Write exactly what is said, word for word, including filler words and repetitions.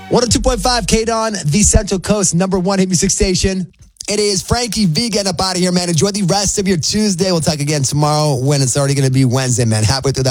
one oh two point five K-Don, the Central Coast number one hit music station. It is Frankie V getting up out of here, man. Enjoy the rest of your Tuesday. We'll talk again tomorrow when it's already going to be Wednesday, man. Halfway through that.